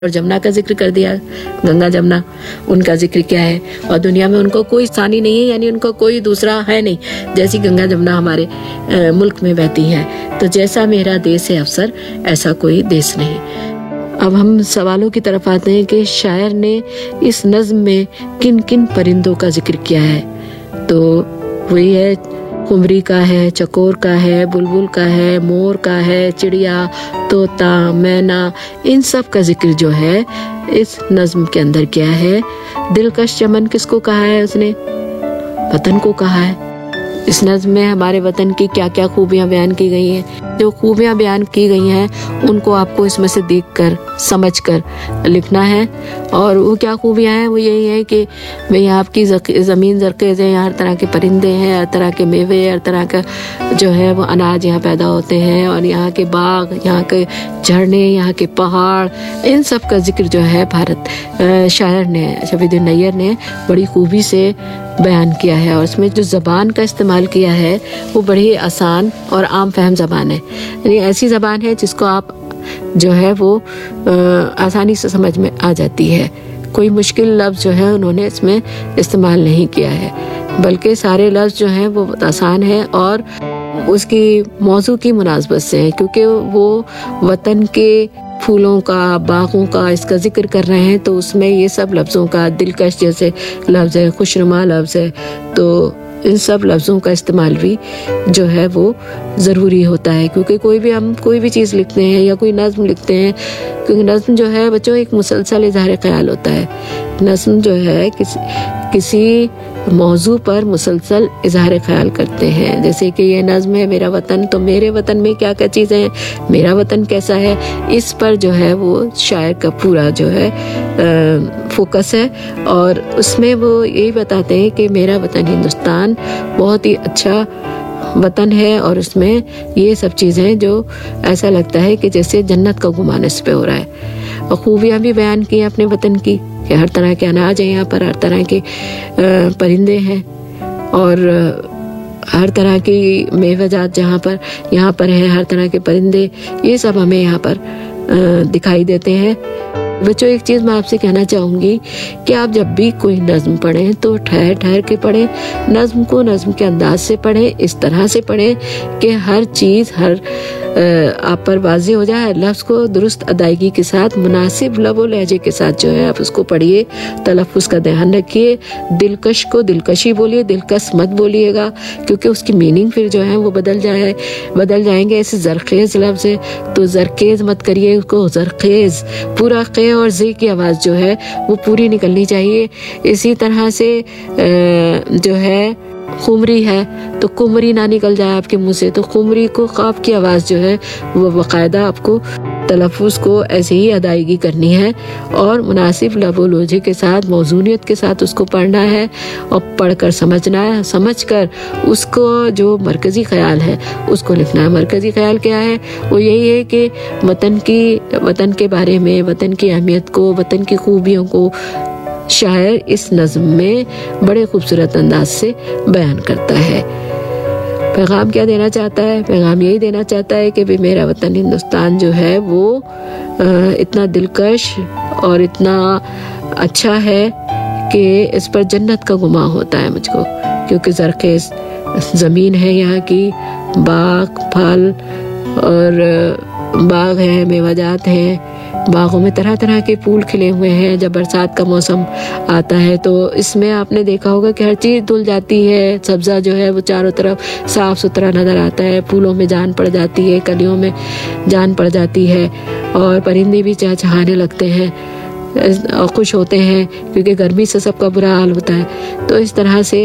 और जमुना का जिक्र कर दिया, गंगा जमुना उनका जिक्र क्या है, और दुनिया में उनको कोई सानी नहीं है, यानी उनको कोई दूसरा है नहीं, जैसी गंगा जमुना हमारे मुल्क में बहती हैं। तो जैसा मेरा देश है अफसर, ऐसा कोई देश नहीं। अब हम सवालों की तरफ आते हैं कि शायर ने इस नज्म में किन किन परिंदों का जिक्र किया है। तो वही है, कुमरी का है, चकोर का है, बुलबुल का है, मोर का है, चिड़िया, तोता, मैना, इन सब का जिक्र जो है इस नज्म के अंदर किया है। दिलकश चमन किसको कहा है उसने? वतन को कहा है। इस नज्म में हमारे वतन की क्या क्या खूबियां बयान की गई हैं। जो खूबियां बयान की गई हैं उनको आपको इसमें से देखकर समझकर लिखना है। और वो क्या खूबियां हैं? वो यही है कि भाई आपकी ज़मीन ज़रख़ेज़ है, यहाँ हर तरह के परिंदे हैं, हर तरह के मेवे, हर तरह का जो है वो अनाज यहाँ पैदा होते हैं, और यहाँ के बाग, यहाँ के झरने, यहाँ के पहाड़, इन सब का जिक्र जो है भारत शायर ने, शफीउद्दीन नैयर ने बड़ी खूबी से बयान किया है। और उसमें जो ज़बान का इस्तेमाल किया है वो बड़ी आसान और आम फहम ज़बान है, यानी ऐसी ज़बान है जिसको आप जो है वो आसानी से समझ में आ जाती है। कोई मुश्किल लफ्ज़ जो है उन्होंने इसमें इस्तेमाल नहीं किया है, बल्कि सारे लफ्ज़ जो हैं वो आसान है और उसकी मौजू की मुनासबत से है, क्योंकि वो वतन के फूलों का, बागों का इसका जिक्र कर रहे हैं, तो उसमें ये सब लफ्ज़ों का, दिलकश जैसे लफ्ज़ है, खुशनुमा लफ्ज़ है, तो इन सब लफ्ज़ों का इस्तेमाल भी जो है वो ज़रूरी होता है। क्योंकि हम कोई भी चीज़ लिखते हैं या कोई नज़्म लिखते हैं, क्योंकि नज़्म जो है बच्चों एक मुसलसल इज़हार ख्याल होता है। नज़्म जो है किसी मौजू पर मुसलसल इज़हार ख्याल करते हैं। जैसे कि ये नज़्म है मेरा वतन, तो मेरे वतन में क्या क्या चीज़ें हैं, मेरा वतन कैसा है, इस पर जो है वो शायर का पूरा जो है फोकस है। और उसमें वो यही बताते हैं कि मेरा वतन हिंदुस्तान बहुत ही अच्छा वतन है, और उसमें ये सब चीज़ें जो ऐसा लगता है कि जैसे जन्नत का गुमान इस पे हो रहा है। और खूबियाँ भी बयान की अपने वतन की, कि हर तरह के अनाज है यहाँ पर, हर तरह के परिंदे हैं, और हर तरह की मेवेजात यहाँ पर हैं, हर तरह के परिंदे, ये सब हमें यहाँ पर दिखाई देते हैं। बच्चों एक चीज़ मैं आपसे कहना चाहूँगी कि आप जब भी कोई नज़्म पढ़ें तो ठहर ठहर के पढ़ें, नज़्म को नज़्म के अंदाज से पढ़ें, इस तरह से पढ़ें कि हर चीज़ आप पर वाज़ेह हो जाए। लफ्ज़ को दुरुस्त अदायगी के साथ, मुनासिब लब व लहजे के साथ जो है आप उसको पढ़िए, तलफ़्फ़ुज़ का ध्यान रखिए। दिलकश को दिलकशी बोलिए, दिलकश मत बोलिएगा, क्योंकि उसकी मीनिंग फिर जो है वो बदल जाएंगे। ऐसे ज़रख़ेज़ लफ्ज़ है तो ज़रख़ेज़ मत करिए, उसको ज़रख़ेज़, पूरा क़े और ज़े की आवाज़ जो है वो पूरी निकलनी चाहिए। इसी तरह से जो है कुमरी है तो कुमरी ना निकल जाए आपके मुंह से, तो कुमरी को क़ाफ़ की आवाज़ जो है वो बाकायदा आपको तलफ़्फ़ुज़ को ऐसे ही अदायगी करनी है, और मुनासिब लबो लोजे के साथ, मौज़ूनियत के साथ उसको पढ़ना है, और पढ़कर समझना है, समझकर उसको जो मरकज़ी ख़याल है उसको लिखना है। मरकज़ी ख़याल क्या है? वो यही है कि वतन के बारे में, वतन की अहमियत को, वतन की खूबियों को शायर इस नज़्म में बड़े खूबसूरत अंदाज से बयान करता है। पैगाम क्या देना चाहता है? पैगाम यही देना चाहता है कि भाई मेरा वतन हिंदुस्तान जो है वो इतना दिलकश और इतना अच्छा है कि इस पर जन्नत का गुमा होता है मुझको, क्योंकि ज़रख़ेज़ ज़मीन है यहाँ की, बाग, फल और बाग हैं, मेवाजात हैं, बागों में तरह तरह के फूल खिले हुए हैं। जब बरसात का मौसम आता है तो इसमें आपने देखा होगा कि हर चीज़ धुल जाती है, सब्ज़ा जो है वो चारों तरफ साफ़ सुथरा नज़र आता है, फूलों में जान पड़ जाती है, कलियों में जान पड़ जाती है, और परिंदे भी चहचहाने लगते हैं और खुश होते हैं, क्योंकि गर्मी से सबका बुरा हाल होता है। तो इस तरह से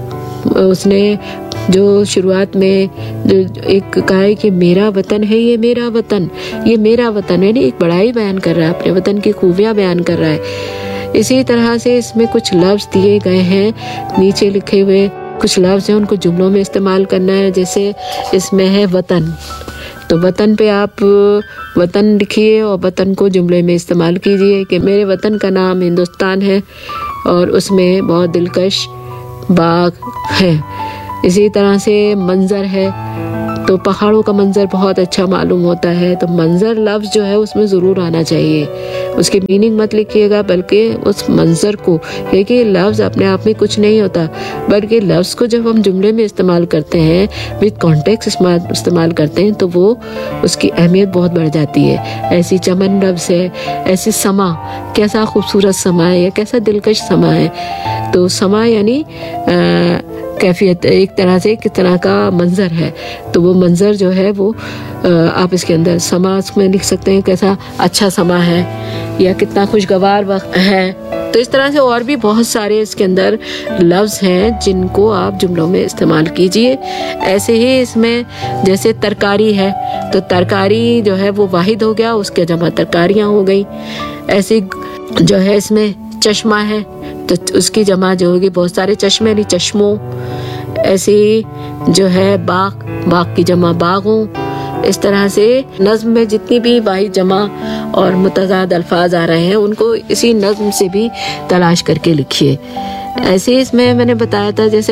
उसने जो शुरुआत में जो एक कहा है कि मेरा वतन है, ये मेरा वतन, ये मेरा वतन है, एक बड़ाई बयान कर रहा है, अपने वतन की खूबियाँ बयान कर रहा है। इसी तरह से इसमें कुछ लफ्ज़ दिए गए हैं, नीचे लिखे हुए कुछ लफ्ज़ हैं, उनको जुमलों में इस्तेमाल करना है। जैसे इसमें है वतन, तो वतन पे आप वतन लिखिए और वतन को जुमले में इस्तेमाल कीजिए कि मेरे वतन का नाम हिंदुस्तान है और उसमें बहुत दिलकश बाग है। इसी तरह से मंज़र है, तो पहाड़ों का मंजर बहुत अच्छा मालूम होता है, तो मंजर लफ्ज जो है उसमें ज़रूर आना चाहिए। उसकी मीनिंग मत लिखिएगा, बल्कि उस मंजर को, क्योंकि लफ्ज़ अपने आप में कुछ नहीं होता, बल्कि लफ्ज़ को जब हम जुमले में इस्तेमाल करते हैं, विद कॉन्टेक्स्ट इस्तेमाल करते हैं, तो वो उसकी अहमियत बहुत बढ़ जाती है। ऐसी चमन लफ्ज़ है, ऐसी समा, कैसा खूबसूरत समा है या कैसा दिलकश समा है। तो समा यानी कैफियत, एक तरह से किस तरह का मंजर है, तो वो मंजर जो है वो आप इसके अंदर समा में लिख सकते हैं, कैसा अच्छा समा है या कितना खुशगवार वक्त है। तो इस तरह से और भी बहुत सारे इसके अंदर लफ्ज़ हैं जिनको आप जुमलों में इस्तेमाल कीजिए। ऐसे ही इसमें जैसे तरकारी है, तो तरकारी जो है वो वाहिद हो गया, उसके जमा तरकारियाँ हो गई। ऐसे जो है इसमें चश्मा है, तो उसकी जमा जो होगी बहुत सारे चश्मे यानी चश्मों। ऐसे ही जो है बाग, बाग की जमा बागों। इस तरह से नज़्म में जितनी भी वाहिद जमा और मुतज़ाद अल्फाज आ रहे हैं उनको इसी नज़्म से भी तलाश करके लिखिए। ऐसे इसमें मैंने बताया था जैसे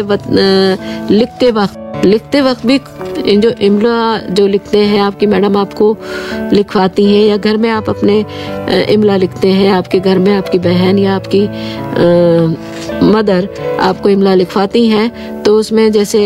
लिखते वक्त भी जो इमला जो लिखते हैं आपकी मैडम आपको लिखवाती हैं, या घर में आप अपने इमला लिखते हैं, आपके घर में आपकी बहन या आपकी मदर आपको इमला लिखवाती हैं, तो उसमें जैसे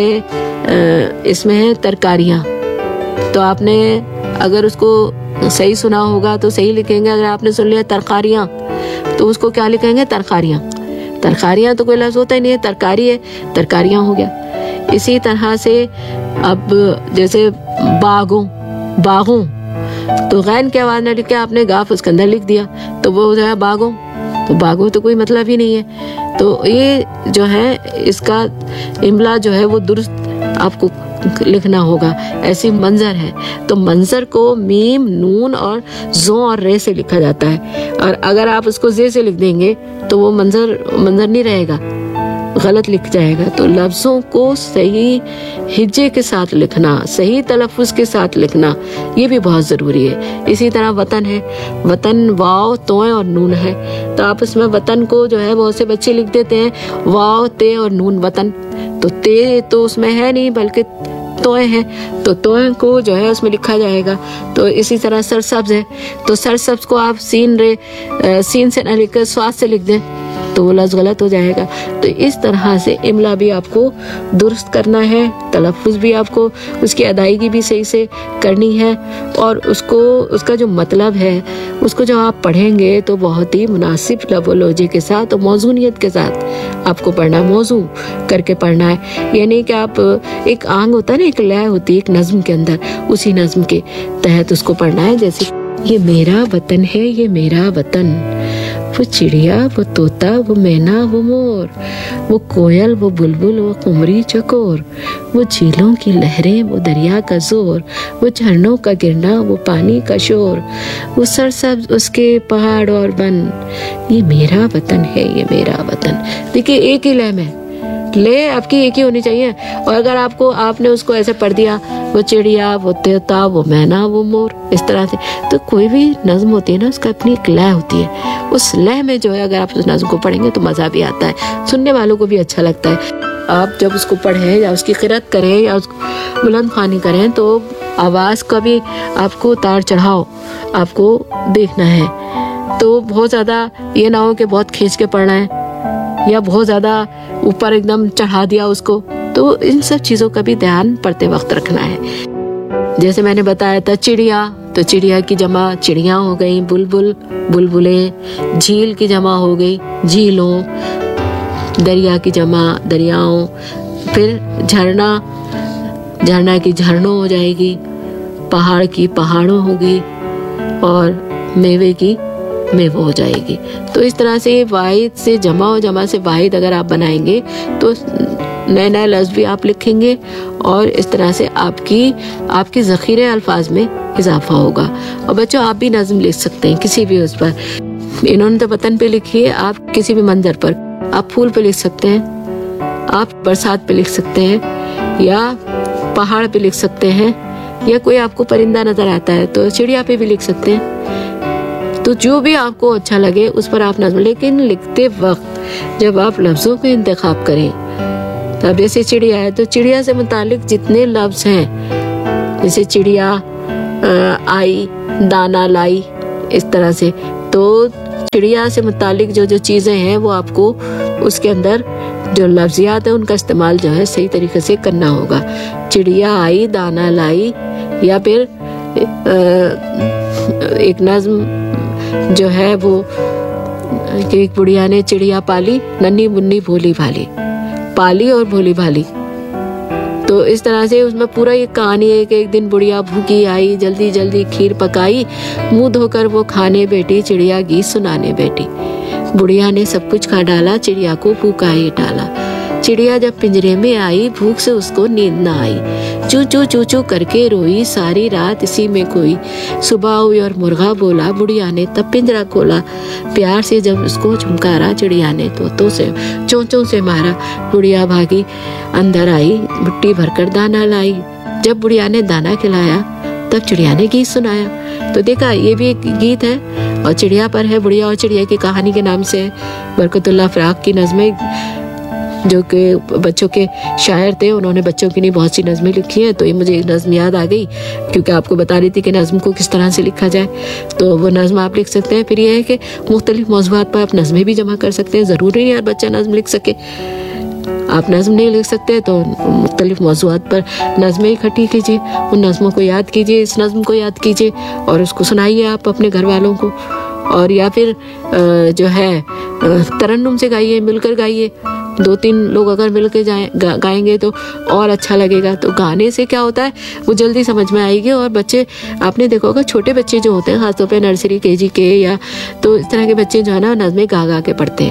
इसमें है तरकारियाँ, तो आपने अगर उसको सही सुना होगा तो सही लिखेंगे। अगर आपने सुन लिया तरकारियाँ तो उसको क्या लिखेंगे? तरकारियाँ। तरकारियाँ तो कोई लफ्ज़ होता ही नहीं है, तरकारी है, तरकारियाँ हो गया। इसी तरह से अब जैसे बागों, बागों, तो गैन की आवाज़ न लिख के आपने गाफ उसके अंदर लिख दिया, तो वो हो जाएगा बागों। तो बागों तो कोई मतलब ही नहीं है। तो ये जो है इसका इमला जो है वो दुरुस्त आपको लिखना होगा। ऐसी मंजर है, तो मंजर को मीम, नून और जो और रे से लिखा जाता है, और अगर आप उसको जे से लिख देंगे तो वो मंजर नहीं रहेगा, गलत लिख जाएगा। तो लफ्ज़ों को सही हिज्जे के साथ लिखना, सही तलफ़्फ़ुज़ के साथ लिखना, ये भी बहुत ज़रूरी है। इसी तरह वतन है, वतन वाव, तोय और नून है, तो आप इसमें वतन को जो है बहुत से बच्चे लिख देते हैं वाव, ते और नून वतन, तो ते तो उसमें है नहीं बल्कि तोय है, तो तोय को जो है उसमें लिखा जाएगा। तो इसी तरह सरसब्ज़ है, तो सरसब्ज़ को आप सीन से न लिखकर स्वाद से लिख दें तो वो लफ्ज़ गलत हो जाएगा। तो इस तरह से इमला भी आपको दुरुस्त करना है, तलफ़्फ़ुज़ भी आपको उसकी अदायगी भी सही से करनी है, और उसका जो मतलब है उसको जब आप पढ़ेंगे तो बहुत ही मुनासिब लफ़ोलॉजी के साथ और मौज़ूनियत के साथ आपको पढ़ना है, मौजू करके पढ़ना है। यानी कि आप एक आंग होता है ना, एक लय होती है एक नज़्म के अंदर, उसी नज़्म के तहत उसको पढ़ना है। जैसे ये मेरा वतन है, ये मेरा वतन, वो चिड़िया, वो तोता, वो मैना, वो मोर, वो कोयल, वो बुलबुल, वो कुमरी चकोर, वो झीलों की लहरें, वो दरिया का जोर, वो झरनों का गिरना, वो पानी का शोर, वो सरसब्ज उसके पहाड़ और वन, ये मेरा वतन है, ये मेरा वतन। देखिए एक ही लय में, ले आपकी एक ही होनी चाहिए। और अगर आपने उसको ऐसे पढ़ दिया, वो चिड़िया, वो तोता, वो मैना, वो मोर, इस तरह से, तो कोई भी नज़्म होती है ना उसका अपनी एक लय होती है। उस लय में जो है अगर आप उस नज़्म को पढ़ेंगे तो मज़ा भी आता है, सुनने वालों को भी अच्छा लगता है। आप जब उसको पढ़ें या उसकी क़िरात करें या उसको बुलंद ख़्वानी करें तो आवाज़ का भी आपको उतार चढ़ाव आपको देखना है। तो बहुत ज़्यादा ये ना हो कि बहुत खींच के पढ़ना है या बहुत ज़्यादा ऊपर एकदम चढ़ा दिया उसको, तो इन सब चीज़ों का भी ध्यान पढ़ते वक्त रखना है। जैसे मैंने बताया था चिड़िया, तो चिड़िया की जमा चिड़ियाँ हो गई, बुलबुल, बुलबुलें, झील की जमा हो गई झीलों, दरिया की जमा दरियाओं, फिर झरना की झरनों हो जाएगी, पहाड़ की पहाड़ों होगी, और मेवे की मेवो हो जाएगी। तो इस तरह से वाहिद से जमा और जमा से वाहिद अगर आप बनाएंगे तो नए नए लफ्ज़ भी आप लिखेंगे, और इस तरह से आपकी ज़ख़ीरे अल्फाज में इजाफा होगा। और बच्चों आप भी नज़्म लिख सकते हैं किसी भी उस पर, इन्होंने तो वतन पे लिखी है, आप किसी भी मंजर पर, आप फूल पे लिख सकते हैं, आप बरसात पे लिख सकते हैं, या पहाड़ पे लिख सकते हैं, या कोई आपको परिंदा नज़र आता है तो चिड़िया पे भी लिख सकते हैं। तो जो भी आपको अच्छा लगे उस पर आप नज़्म, लेकिन लिखते वक्त जब आप लफ्ज़ों का इंतखाब करें, तब जैसे चिड़िया है तो चिड़िया से मुतालिक जितने लफ्ज़ हैं जैसे चिड़िया आई दाना लाई, इस तरह से। तो चिड़िया से मुतालिक जो जो चीज़ें हैं वो आपको उसके अंदर जो लफ्ज़ियात है उनका इस्तेमाल जो है सही तरीके से करना होगा। चिड़िया आई दाना लाई, या फिर एक नज़्म जो है वो कि एक बुढ़िया ने चिड़िया पाली, नन्ही मुन्नी भोली भाली, पाली और भोली भाली। तो इस तरह से उसमें पूरा ये कहानी है कि एक दिन बुढ़िया भूखी आई, जल्दी जल्दी खीर पकाई, मुंह धोकर वो खाने बैठी, चिड़िया गीत सुनाने बैठी। बुढ़िया ने सब कुछ खा डाला, चिड़िया को भूखा ही डाला। चिड़िया जब पिंजरे में आई, भूख से उसको नींद ना आई, चू चू चू चू करके रोई, सारी रात इसी में खोई। सुबह हुई और मुर्गा बोला, बुढ़िया ने तब पिंजरा खोला, प्यार से जब उसको झुमकारा, चिड़िया ने तोतों से चोंचों से मारा। बुढ़िया भागी अंदर आई, मुट्ठी भरकर दाना लाई। जब बुढ़िया ने दाना खिलाया तब चिड़िया ने गीत सुनाया। तो देखा, ये भी एक गीत है और चिड़िया पर है, बुढ़िया और चिड़िया की कहानी के नाम से। बरकतुल्लाह फराक की नज़में जो कि बच्चों के शायर थे, उन्होंने बच्चों की नहीं बहुत सी नज़में लिखी हैं। तो ये मुझे एक नज़्म याद आ गई क्योंकि आपको बता रही थी कि नज़्म को किस तरह से लिखा जाए, तो वो नज़्म आप लिख सकते हैं। फिर ये है कि मुख्तलिफ मौज़ूआत पर आप नज़में भी जमा कर सकते हैं। ज़रूरी नहीं हर बच्चा नज़्म लिख सके। आप नज़्म नहीं लिख सकते तो मुख्तलिफ मौज़ूआत पर नज़में इकट्ठी कीजिए, उन नज़मों को याद कीजिए, इस नज़्म को याद कीजिए और उसको सुनाइए आप अपने घर वालों को। और या फिर जो है तरन्नुम से गाइए, मिलकर गाइए। 2-3 लोग अगर मिल के गाएंगे तो और अच्छा लगेगा। तो गाने से क्या होता है, वो जल्दी समझ में आएगी। और बच्चे, आपने देखा होगा छोटे बच्चे जो होते हैं, खासतौर पे नर्सरी KG के या तो इस तरह के बच्चे जो है ना, नज़में गा गा के पढ़ते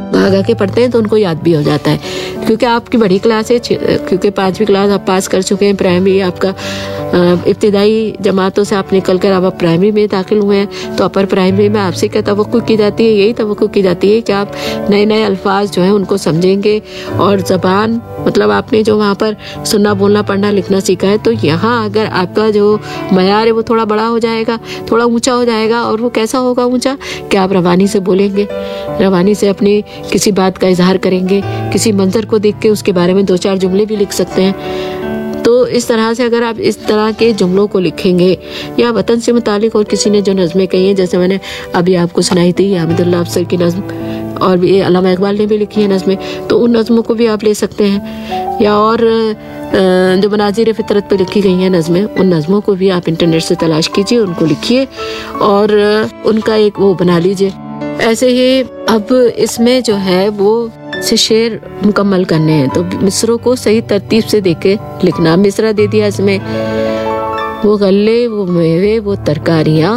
हैं तो उनको याद भी हो जाता है। क्योंकि आपकी बड़ी क्लास है, क्योंकि 5वीं क्लास आप पास कर चुके हैं, प्राइमरी आपका इब्तिदाई जमातों से आप निकल कर अब प्राइमरी में दाखिल हुए हैं। तो अपर प्राइमरी में आपसे क्या तवक्कुह की जाती है, यही तवक्कुह की जाती है कि आप नए नए अल्फाज जो हैं उनको समझेंगे। और ज़बान मतलब आपने जो वहाँ पर सुनना बोलना पढ़ना लिखना सीखा है, तो यहाँ अगर आपका जो मयार है वो थोड़ा बड़ा हो जाएगा, थोड़ा ऊंचा हो जाएगा। और वो कैसा होगा ऊंचा, कि आप रवानी से बोलेंगे, रवानी से अपनी किसी बात का इजहार करेंगे, किसी मंजर को देख के उसके बारे में 2-4 जुमले भी लिख सकते हैं। तो इस तरह से अगर आप इस तरह के जुमलों को लिखेंगे, या वतन से मुतालिक और किसी ने जो नज़में कही हैं, जैसे मैंने अभी आपको सुनाई थी हामिदुल्लाह अफसर की नज़्म, और भी अल्लामा इकबाल ने भी लिखी है नज़में, तो उन नज़मों को भी आप ले सकते हैं। या और जो मनाज़िर फ़ितरत पे लिखी गई हैं नज़में, उन नज़मों को भी आप इंटरनेट से तलाश कीजिए, उनको लिखिए और उनका एक वो बना लीजिए। ऐसे ही अब इसमें जो है वो से शेर मुकम्मल करने हैं, तो मिसरों को सही तरतीब से देके लिखना। मिसरा दे दिया इसमें, वो गल्ले वो मेवे वो तरकारियाँ।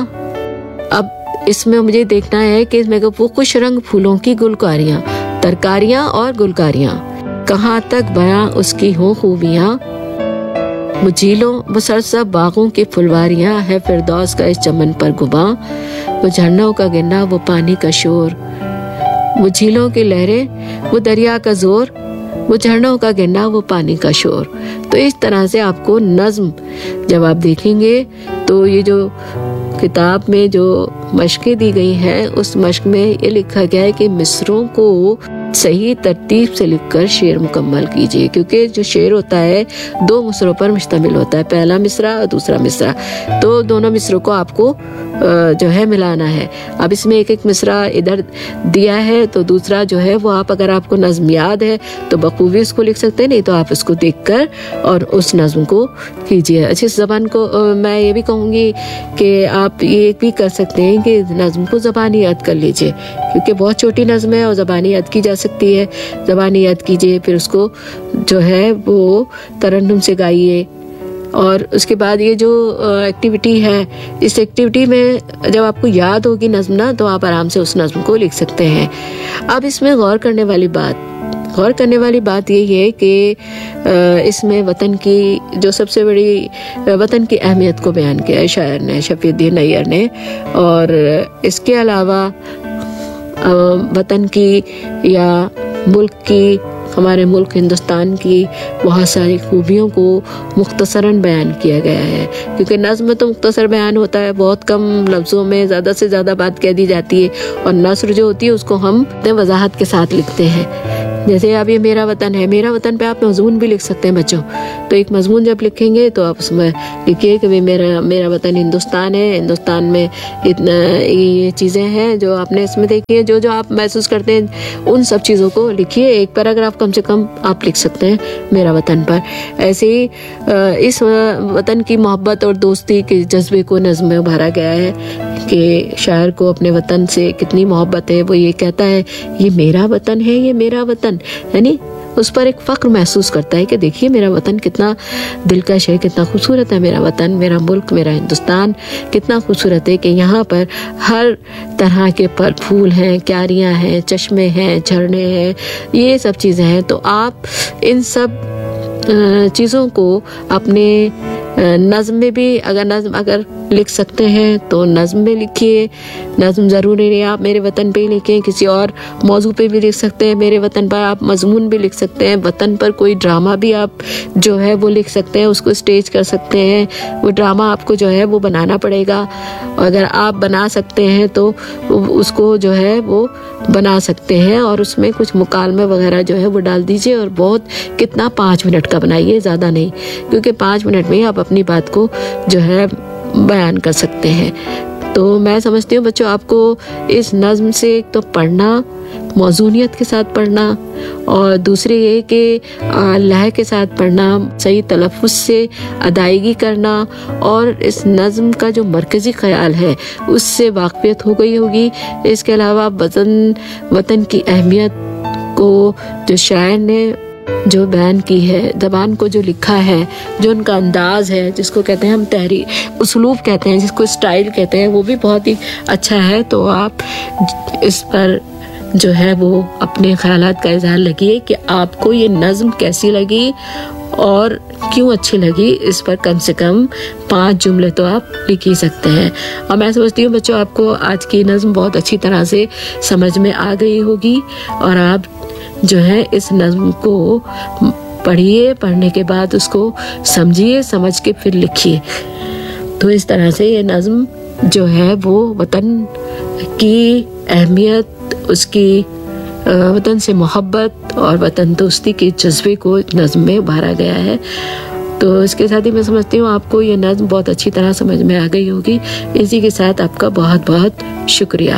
अब इसमें मुझे देखना है कि इसमें वो कुछ रंग फूलों की गुलकारियाँ, तरकारियाँ और गुलकारियाँ, कहाँ तक बयां उसकी हो खूबियाँ। वो झीलों वो सरसब बागों की फुलवारियाँ, है फिरदौस का इस चमन पर गुबां। वो झरनों का गिरना वो पानी का शोर, वो झीलों की लहरें वो दरिया का जोर, वो झरनों का गिरना वो पानी का शोर। तो इस तरह से आपको नज़्म जब आप देखेंगे तो ये जो किताब में जो मशक़ें दी गई हैं, उस मशक़ में ये लिखा गया है कि मिसरों को सही तरतीब से लिखकर शेर मुकम्मल कीजिए। क्योंकि जो शेर होता है 2 मिसरों पर मुश्तमिल होता है, पहला मिसरा और दूसरा मिसरा। तो दोनों मिसरों को आपको जो है मिलाना है। अब इसमें एक एक मिसरा इधर दिया है, तो दूसरा जो है वो आप, अगर आपको नज़्म याद है तो बखूबी उसको लिख सकते हैं, नहीं तो आप उसको देखकर और उस नज़्म को कीजिए। अच्छी ज़बान को मैं ये भी कहूँगी कि आप ये भी कर सकते हैं कि नज़्म को ज़बानी याद कर लीजिए, क्योंकि बहुत छोटी नज़्म है और ज़बानी याद की जा सकती है। ज़बानी याद कीजिए, फिर उसको जो है वो तरन्नुम से गाइए। और उसके बाद ये जो एक्टिविटी है, इस एक्टिविटी में जब आपको याद होगी नज़्म ना, तो आप आराम से उस नज़्म को लिख सकते हैं। अब इसमें गौर करने वाली बात ये है कि इसमें वतन की जो सबसे बड़ी वतन की अहमियत को बयान किया है शायर ने, शफीउद्दीन नैयर ने। और इसके अलावा वतन की या मुल्क की, हमारे मुल्क हिंदुस्तान की बहुत सारी खूबियों को मुख्तसरन बयान किया गया है। क्योंकि नज़्म में तो मुख्तसर बयान होता है, बहुत कम लफ्ज़ों में ज़्यादा से ज़्यादा बात कह दी जाती है, और नस्र जो होती है उसको हम वजाहत के साथ लिखते हैं। जैसे अब ये मेरा वतन है, मेरा वतन पे आप मजमून भी लिख सकते हैं बच्चों। तो एक मजमून जब लिखेंगे तो आप उसमें लिखिए कि मेरा वतन हिंदुस्तान है, हिंदुस्तान में इतना ये चीज़ें हैं जो आपने इसमें देखी है, जो आप महसूस करते हैं उन सब चीज़ों को लिखिए। एक पैराग्राफ कम से कम आप लिख सकते हैं मेरा वतन पर। ऐसे ही इस वतन की मोहब्बत और दोस्ती के जज्बे को नज़्म में उभारा गया है कि शायर को अपने वतन से कितनी मोहब्बत है। वो ये कहता है ये मेरा वतन है, ये मेरा वतन, यानी उस पर एक फ़ख्र महसूस करता है कि देखिए मेरा वतन कितना दिलकश है, कितना खूबसूरत है मेरा वतन, मेरा मुल्क, मेरा हिंदुस्तान कितना खूबसूरत है कि यहाँ पर हर तरह के फल फूल हैं, क्यारियाँ हैं, चश्मे हैं, झरने हैं, ये सब चीज़ें हैं। तो आप इन सब चीज़ों को अपने नज़्म में भी अगर लिख सकते हैं तो नज़्म में लिखिए। नज़्म ज़रूरी नहीं आप मेरे वतन पे ही लिखें, किसी और मौजू पे भी लिख सकते हैं। मेरे वतन पर आप मजमून भी लिख सकते हैं, वतन पर कोई ड्रामा भी आप जो है वो लिख सकते हैं, उसको स्टेज कर सकते हैं। वो ड्रामा आपको जो है वो बनाना पड़ेगा, अगर आप बना सकते हैं तो उसको जो है वो बना सकते हैं और उसमें कुछ मुकालमे वगैरह जो है वो डाल दीजिए। और बहुत कितना 5 मिनट का बनाइए, ज़्यादा नहीं, क्योंकि 5 मिनट में ही आप अपनी बात को जो है बयान कर सकते हैं। तो मैं समझती हूँ बच्चों आपको इस नज़्म से एक तो पढ़ना, मौजूनियत के साथ पढ़ना, और दूसरी ये कि लय के साथ पढ़ना, सही तलफ़ुज़ से अदायगी करना, और इस नज़्म का जो मरकज़ी ख़याल है उससे वाक़फ़ियत हो गई होगी। इसके अलावा वतन की अहमियत को जो शायर ने जो बयान की है, ज़बान को जो लिखा है, जो उनका अंदाज़ है, जिसको कहते हैं हम तहरीर उसलूब कहते हैं, जिसको स्टाइल कहते हैं, वो भी बहुत ही अच्छा है। तो आप इस पर जो है वो अपने ख़यालात का इज़हार लगिए कि आपको ये नज़्म कैसी लगी और क्यों अच्छी लगी। इस पर कम से कम 5 जुमले तो आप लिख ही सकते हैं। और मैं समझती हूँ बच्चों आपको आज की नज़्म बहुत अच्छी तरह से समझ में आ गई होगी और आप जो है इस नज़्म को पढ़िए, पढ़ने के बाद उसको समझिए, समझ के फिर लिखिए। तो इस तरह से ये नज़्म जो है वो वतन की अहमियत, उसकी वतन से मोहब्बत और वतन दोस्ती के जज्बे को नज़्म में उभारा गया है। तो इसके साथ ही मैं समझती हूँ आपको ये नज़्म बहुत अच्छी तरह समझ में आ गई होगी। इसी के साथ आपका बहुत बहुत शुक्रिया।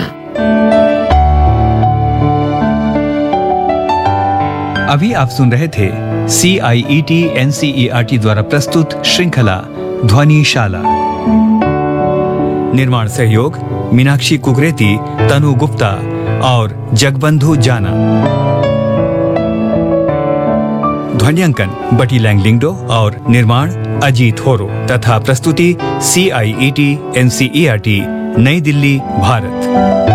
अभी आप सुन रहे थे CIET NCERT द्वारा प्रस्तुत श्रृंखला ध्वनिशाला। निर्माण सहयोग मीनाक्षी कुकरेती, तनु गुप्ता और जगबंधु जाना। ध्वनियांकन बटी लैंगलिंगडो और निर्माण अजीत होरो तथा प्रस्तुति CIET NCERT नई दिल्ली, भारत।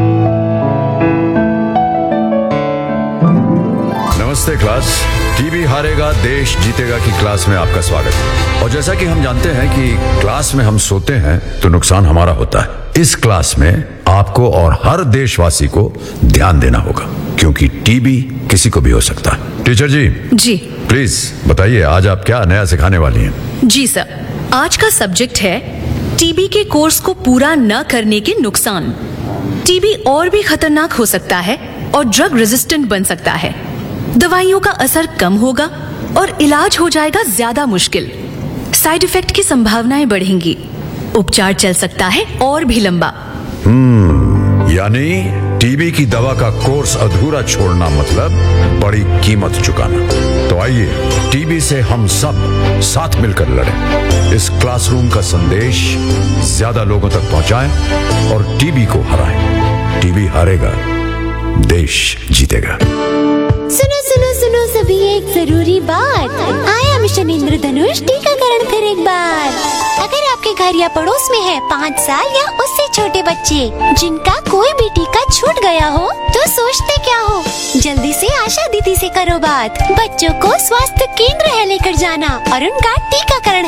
नमस्ते क्लास, टीबी हारेगा देश जीतेगा की क्लास में आपका स्वागत है। और जैसा कि हम जानते हैं कि क्लास में हम सोते हैं तो नुकसान हमारा होता है। इस क्लास में आपको और हर देशवासी को ध्यान देना होगा, क्योंकि टीबी किसी को भी हो सकता है। टीचर जी प्लीज बताइए आज आप क्या नया सिखाने वाली हैं? जी सर, आज का सब्जेक्ट है टीबी के कोर्स को पूरा न करने के नुकसान। टीबी और भी खतरनाक हो सकता है और ड्रग रेजिस्टेंट बन सकता है। दवाइयों का असर कम होगा और इलाज हो जाएगा ज्यादा मुश्किल। साइड इफेक्ट की संभावनाएं बढ़ेंगी। उपचार चल सकता है और भी लंबा। यानी टीबी की दवा का कोर्स अधूरा छोड़ना मतलब बड़ी कीमत चुकाना। तो आइए टीबी से हम सब साथ मिलकर लड़ें। इस क्लासरूम का संदेश ज्यादा लोगों तक पहुंचाएं और टीबी को हराएं। टीबी हारेगा, देश जीतेगा। सुनो सुनो सुनो सभी, एक जरूरी बात। आया मिशन इंद्रधनुष टीकाकरण फिर एक बार। अगर आपके घर या पड़ोस में है 5 साल या उससे छोटे बच्चे जिनका कोई भी टीका छूट गया हो, तो सोचते क्या हो, जल्दी से आशा दीदी से करो बात। बच्चों को स्वास्थ्य केंद्र है लेकर जाना और उनका टीकाकरण